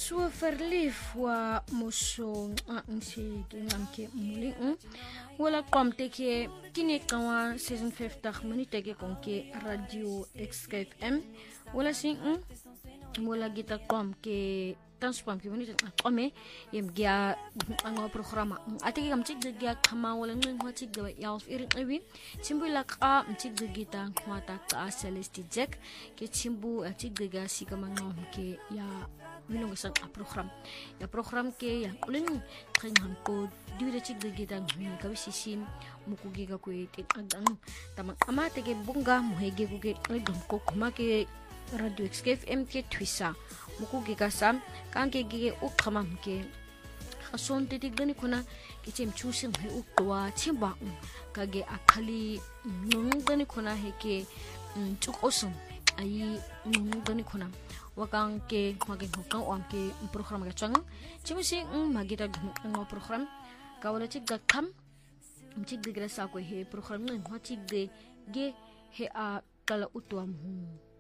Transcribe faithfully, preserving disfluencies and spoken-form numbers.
So verlief wa moso nsi kingamke muli wala komte ke kini kawa season fifty minute ke konke radio X K F M wala sing wala gita kom ke transpam ke minute kome yem gya ang programa ati kam chig gya kama wala ngin hoti gwa yalf irin ewi simbu la ka chig gita khwata ka celesti jack ke simbu ati gya si kama ngom ke ya minong isang program ya program ke ya kulin kanyang ko diwida chig gita ngin kawisisin mukugi ka ko agang tamang amate ke bunga muhege ko ke ngom ko kuma ke radio X K F M ke twisa mukugi ka sam kanke gige ukama ke ason titig gani kuna kichim chusin he ukwa chimba kage akali nung gani kuna heke chukosum ai nung gani kuna wakang ke mage hokang om ke program ga chang chimusi magita ng program kawala chig gakam chig digra sa ko he program ng hoti ge ge he a kala utwam